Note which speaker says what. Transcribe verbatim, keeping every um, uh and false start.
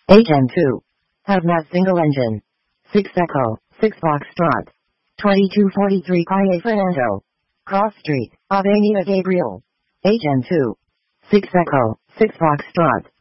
Speaker 1: H M two. Hazmat single engine. six Echo, six Foxtrot. twenty-two forty-three Calle Fernando. Cross Street, Avenida Gabriel. H M two. six Echo, six Foxtrot.